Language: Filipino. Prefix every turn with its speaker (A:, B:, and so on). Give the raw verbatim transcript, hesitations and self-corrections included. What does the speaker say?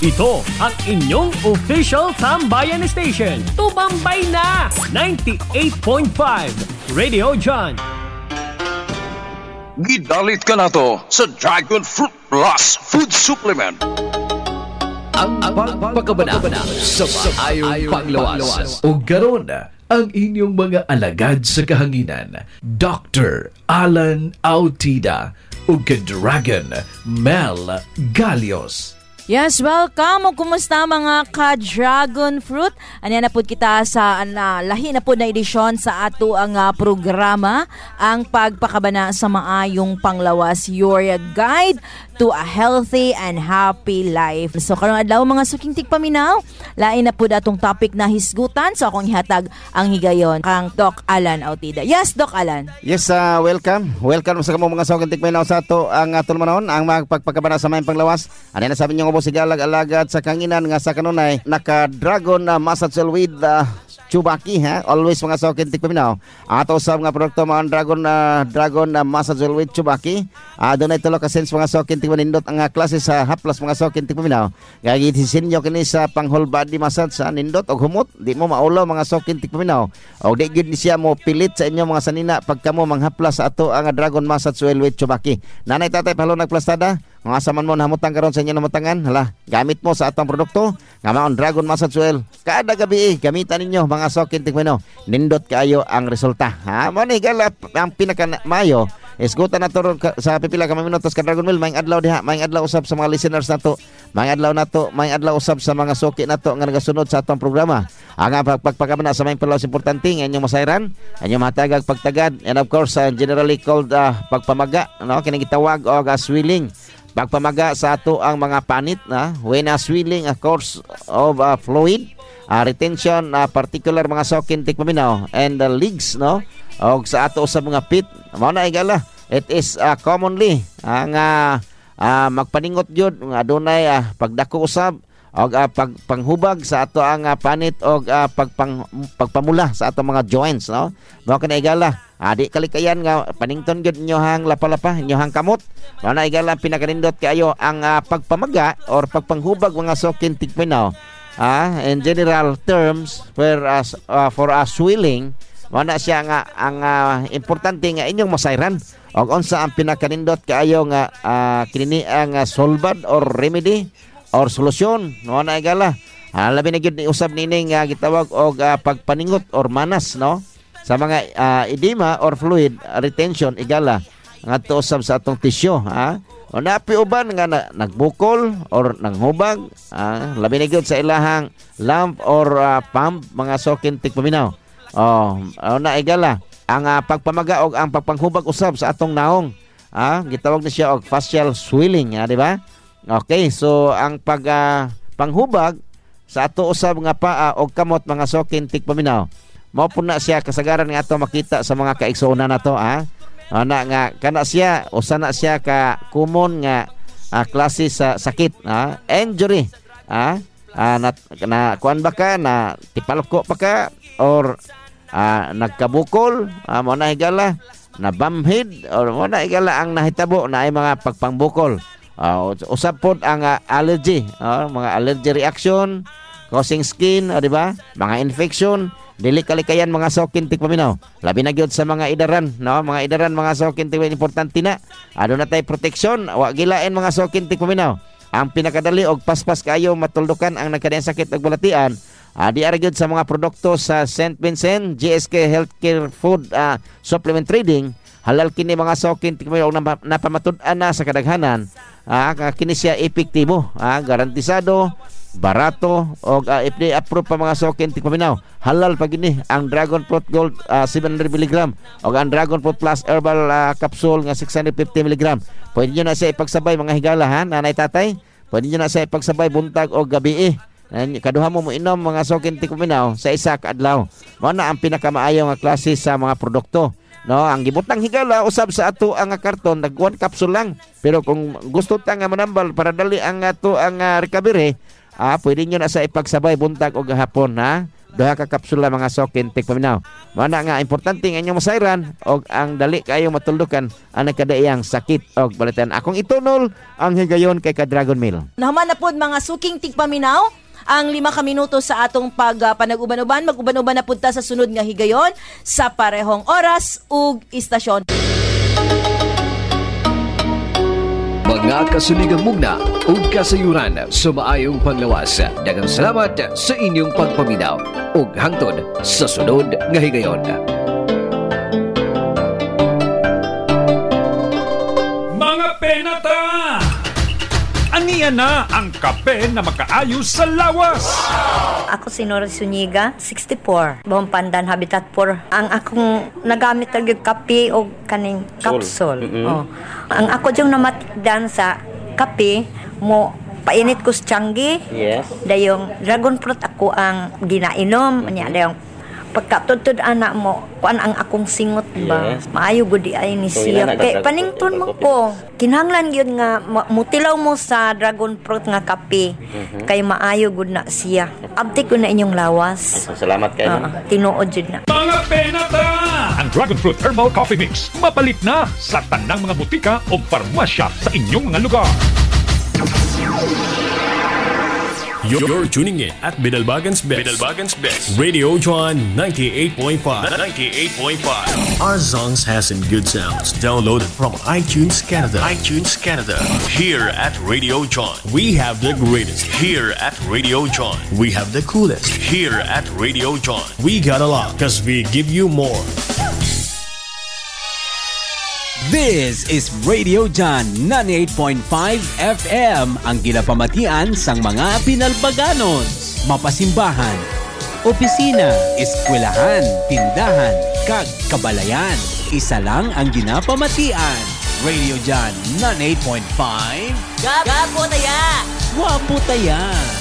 A: Ito ang inyong official Tambayan Station. Tumambay na! ninety-eight point five Radio John.
B: Gidalit ka na to sa Dragon Fruit Plus Food Supplement.
C: Ang pagpakabana sa maayong panglawas. O garon ang inyong mga alagad sa kahanginan. Doctor Alan Autida o ka-Dragon Mel Galios.
D: Yes, welcome. O kumusta mga ka-Dragon Fruit? Ano na po kita sa uh, lahi na po na edisyon sa ato ang uh, programa, ang pagpakabana sa maayong panglawas, your guide to a healthy and happy life. So karong adlaw mga suking tigpaminaw, lain na po datong topic na hisgutan, so akong ihatag ang higayon kang Doc Alan Autida. Yes, Doc Alan.
E: Yes, uh, welcome. Welcome sa kamo mga suking tigpaminaw sa ato ang ato manon, ang magpagpakabana sa maayong panglawas. Ano na sabi niyo po sigalag-alagad sa kanginan nga sa kanunay naka-dragon na uh, massage with uh, Chubaki, ha? Always mga sokin tikpaminaw. Ato sa mga produkto mga dragon na uh, dragon na uh, massage with Chubaki. Ah, uh, doon ay tulo ka sense mga sokin tikpanindot ang uh, klase sa haplas mga sokin tikpaminaw. Gagi sinyo kini sa pang whole body massage sa nindot og humot, di mo maulo mga sokin tikpaminaw. O di gyud ni siya mo pilit sa inyo mga sanina pagkamo manghaplas sa ato ang uh, dragon massage with Chubaki. Nanay tatay palo nagplastada. Mga saman mo namutang karon sa inyo namutangan, hala, gamit mo sa atong produkto, nga maon Dragon Massage Oil. Kada gabi, gamitan ninyo mga sokin tikmino. Nindot kayo ang resulta. Ha, mo ni gala ang pinaka mayo. Isgutan na to sa pipila ka minutos ka Dragon Mill, maayong adlaw diha, maayong adlaw usab sa mga listeners nato. Maayong adlaw nato, maayong adlaw usab sa mga soki nato nga nagasunod sa atong programa. Ang pagpagpakabana sa maayong palawas importante nga inyong masayran, inyong matagag pagtagad, and of course uh, generally called uh, pagpamaga, no, kining gitawag og uh, swelling. Pagpamaga sa ato ang mga panit na when a swelling a course of uh, fluid, uh, retention uh, particular mga sokin tikpaminaw and the legs, no, og sa ato sa mga pit mao na igala it is uh, commonly ang uh, uh, magpaningot jud nga adunay uh, pagdako usab og uh, pag panghubag sa ato ang uh, panit og uh, pagpang pagpamula sa ato mga joints, no, mao kana igala. Adi kalikayan nga panington gyud inyo hang lapalapa, inyo hang kamot. Mao na igala pinakanindot kayo ang uh, pagpamaga or pagpanghubag mga sokin tikpaminaw. Ah, in general terms for us uh, for a swelling, mao na siya nga ang uh, importante nga inyong masayran. Og unsa ang pinakanindot kayo nga uh, kinini ang uh, solbad or remedy or solusyon, mao na igala. Ah, labi na gyud ni usab nini nga gitawag og uh, pagpaningot or manas, no? Sa mga uh, edema or fluid retention igala nga usab sa atong tissue, ha. O napi uban nga na, nagbukol or nanghubag, ah, labi na gyud sa ilahang lump or uh, pump mga sokin tikpaminaw. Oh, o na igala ang uh, pagpamaga og ang pagpanghubag usab sa atong naong, ah, gitawag na siya og facial swelling, ha, di ba? Okay, so ang pag uh, panghubag sa ato usab nga paa og kamot mga sokin tikpaminaw, mao po na siya kasagaran nga ato makita sa mga kaigsuonan nato, ha. Ana nga kana siya usa na siya ka common nga uh, klase sa sakit, ha, injury, ha. Uh, na, na kuan ba ka na tipalko pa ka or uh, nagkabukol, uh, mo na higala na bumhead or mo na higala ang nahitabo na ay mga pagpangbukol. Uh, usab pod ang uh, allergy, uh, mga allergy reaction causing skin, uh, di ba? Mga infection, dili kalikayan mga sokin tikpaminaw. Labi na gyud sa mga idaran, no? Mga idaran mga sokin tikpaminaw importante na. Ado na tay protection, wa gilain mga sokin tikpaminaw. Ang pinakadali og paspas kayo matuldukan ang nagkadayang sakit ug balatian. Uh, di ara gyud sa mga produkto sa Saint Vincent G S K Healthcare Food uh, Supplement Trading. Halal kini mga sokin tikpaminaw na napamatud-an na sa kadaghanan. Ah, uh, kini siya epektibo, ah, garantisado, barato og uh, F D A approved pa mga sokin tikpaminaw. Halal pa gini ang Dragon Fruit Gold uh, seven hundred milligrams og ang Dragon Fruit Plus Herbal uh, Capsule nga six hundred fifty milligrams. Pwede nyo na siya ipagsabay mga higala, ha, nanay tatay. Pwede nyo na siya ipagsabay buntag o gabi, eh. Kaduha mo mo inom mga sokin tikpaminaw sa isa ka adlaw. Mao na ang pinakamaayo nga klase sa mga produkto. No, ang gibutang higala usab sa ato ang karton nag one capsule lang. Pero kung gusto ta nga manambal para dali ang ato ang uh, recovery, ah, pwede nyo na sa ipagsabay buntag o gahapon, ha. duha ka kapsula mga sokin tigpaminaw. Mana nga importante nga inyong masayran og ang dali kayo matuldukan ang nagkadaiyang sakit og balitan. Akong itunol ang higayon kay ka Dragon Meal.
D: Nahuman na pod mga suking tigpaminaw ang lima ka minuto sa atong pag uh, panag-uban-uban. Mag-uban-uban na punta sa sunod nga higayon sa parehong oras ug istasyon.
C: Mga kasuligang mugna ug kasayuran sa maayong panglawas. Daghang salamat sa inyong pagpaminaw ug hangtod sa sunod nga higayon.
F: Mga penata! Aniya na ang kape na makaayos sa lawas.
G: Ako si Nora Zuniga, sixty-four. Buong Pandan, Habitat four. Ang akong nagamit ang kape o kaning capsule. Mm-hmm. Oh. Ang ako diyong namatikdan sa kape, mo painit ko sa tiyanggi. Yes. Dayong dragon fruit ako ang ginainom. Mm-hmm. Dayong pagkatutod anak mo, kuan ang akong singot ba? Yes. Maayo gudi ay ni siya. So, kay panington mo ko. Kinahanglan gyud nga mutilaw mo sa dragon fruit nga kape. Mm-hmm. Kay maayo gud na siya. Abti ko na inyong lawas.
E: Salamat kayo.
G: Uh, tinuod jud na.
F: Mga penata! Ang Dragon Fruit Herbal Coffee Mix mapalit na sa tanang mga butika o farmasya sa inyong mga lugar.
H: You're, you're tuning in at Bidalbagan's Best. Bidalbagan's Best. Radio John ninety-eight point five. ninety-eight point five. Our songs has some good sounds. Downloaded from iTunes Canada. iTunes Canada. Here at Radio John, we have the greatest. Here at Radio John, we have the coolest. Here at Radio John, we got a lot because we give you more.
I: This is Radio John ninety-eight point five F M, ang ginapamatian sang mga Binalbaganos. Mapasimbahan, opisina, eskwelahan, tindahan, kag kabalayan. Isa lang ang ginapamatian. Radio John ninety-eight point five.
D: Gapo taya!
I: Wapo taya!